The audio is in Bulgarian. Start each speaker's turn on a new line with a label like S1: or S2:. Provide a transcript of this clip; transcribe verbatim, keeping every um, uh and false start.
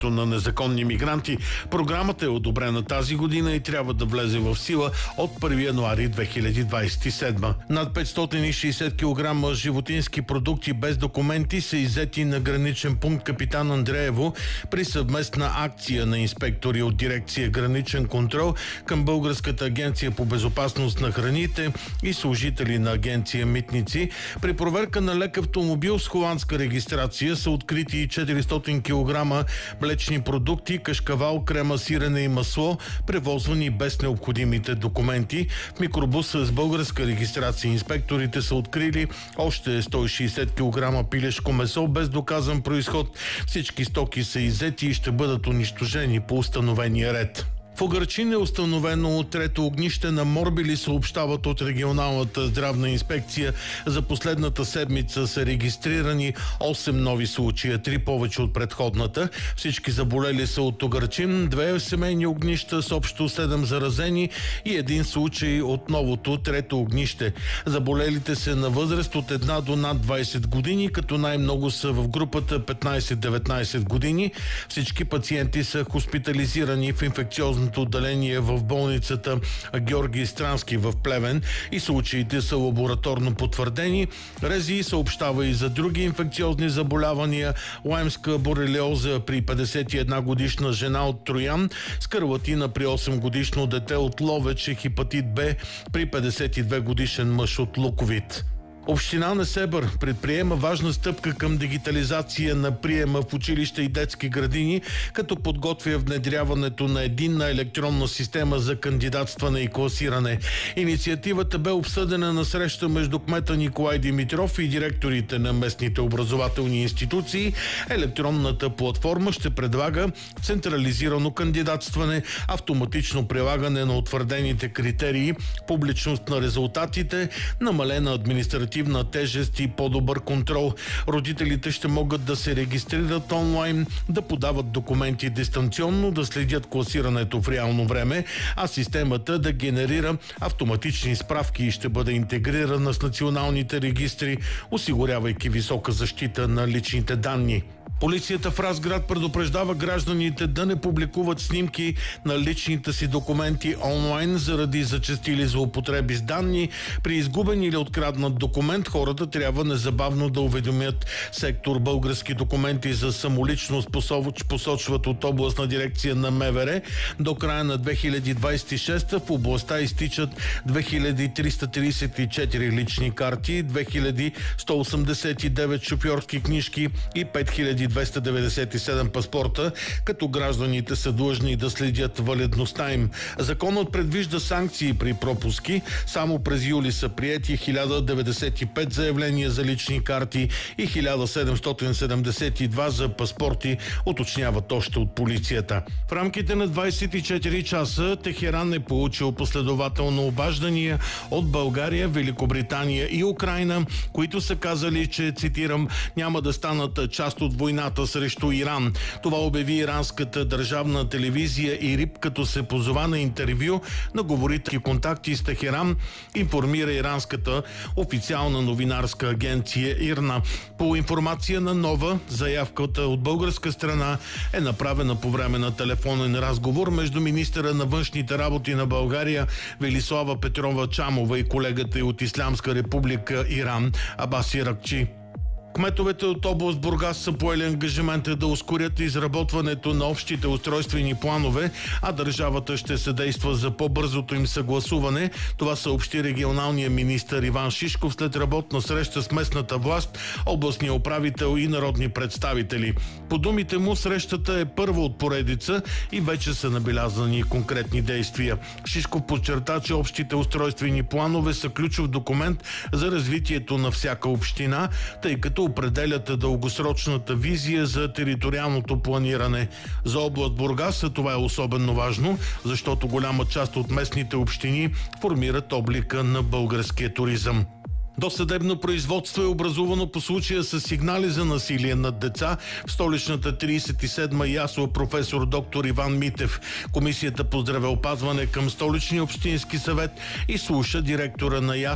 S1: на незаконни мигранти. Програмата е одобрена тази година и трябва да влезе в сила от първи януари две хиляди двадесет и седма. Над петстотин и шейсет килограма животински продукти без документи са иззети на граничен пункт Капитан Андреево при съвместна акция на инспектори от дирекция Граничен контрол към Българската агенция по безопасност на храните и служители на агенция Митници. При проверка на лек автомобил с холандска регистрация са открити четиристотин килограма млечни продукти, кашкавал, крема, сирене и масло, превозвани без необходимите документи. В микробуса с българска регистрация инспекторите са открили още сто и шейсет килограма пилешко месо без доказан произход. Всички стоки са иззети и ще бъдат унищожени по установения ред. В Угърчин е установено трето огнище на морбили, съобщават от регионалната здравна инспекция. За последната седмица са регистрирани осем нови случая, три повече от предходната. Всички заболели са от Угърчин, две семейни огнища с общо седем заразени и един случай от новото трето огнище. Заболелите са на възраст от една до над двадесет години, като най-много са в групата петнадесет-деветнадесет години. Всички пациенти са хоспитализирани в инфекциозно отделение в болницата Георги Странски в Плевен и случаите са лабораторно потвърдени. РЗИ съобщава и за други инфекциозни заболявания: лаймска борелиоза при петдесет и една годишна жена от Троян, скарлатина при осем годишно дете от Ловеч и хепатит Б при петдесет и две годишен мъж от Луковит. Община Несебър предприема важна стъпка към дигитализация на приема в училища и детски градини, като подготвя внедряването на единна електронна система за кандидатстване и класиране. Инициативата бе обсъдена на среща между кмета Николай Димитров и директорите на местните образователни институции. Електронната платформа ще предлага централизирано кандидатстване, автоматично прилагане на утвърдените критерии, публичност на резултатите, намалена административна тежест и по-добър контрол. Родителите ще могат да се регистрират онлайн, да подават документи дистанционно, да следят класирането в реално време, а системата да генерира автоматични справки и ще бъде интегрирана с националните регистри, осигурявайки висока защита на личните данни. Полицията в Разград предупреждава гражданите да не публикуват снимки на личните си документи онлайн заради зачестили злоупотреби с данни. При изгубен или откраднат документ хората трябва незабавно да уведомят сектор Български документи за самоличност, посочват от областна дирекция на МВР. До края на две хиляди двадесет и шеста в областта изтичат две хиляди триста тридесет и четири лични карти, две хиляди сто осемдесет и девет шофьорски книжки и пет хиляди двеста деветдесет и седем паспорта, като гражданите са длъжни да следят валидността им. Законът предвижда санкции при пропуски. Само през юли са приети хиляда деветдесет и пет заявления за лични карти и хиляда седемстотин седемдесет и два за паспорти, уточняват още от полицията. В рамките на двадесет и четири часа Техеран е получил последователно обаждания от България, Великобритания и Украйна, които са казали, че, цитирам, няма да станат част от войната срещу Иран. Това обяви иранската държавна телевизия ИРИБ, като се позова на интервю на говорителски контакти с Техеран, информира иранската официална новинарска агенция ИРНА. По информация на Нова, заявката от българска страна е направена по време на телефонен разговор между министъра на външните работи на България Велислава Петрова Чамова и колегата й от Ислямска република Иран Абаси Ракчи. Кметовете от област Бургас са поели ангажимента да ускорят изработването на общите устройствени планове, а държавата ще съдейства за по-бързото им съгласуване. Това съобщи регионалният министър Иван Шишков след работна среща с местната власт, областния управител и народни представители. По думите му, срещата е първа от поредица и вече са набелязани конкретни действия. Шишков подчерта, че общите устройствени планове са ключов документ за развитието на всяка община, тъй като определят дългосрочната визия за териториалното планиране. За област Бургас това е особено важно, защото голяма част от местните общини формират облика на българския туризъм. Досъдебно производство е образувано по случая с сигнали за насилие над деца в столичната тридесет и седма ЯСО професор доктор Иван Митев. Комисията по здравеопазване към Столичния общински съвет изслуша директора на ЯСО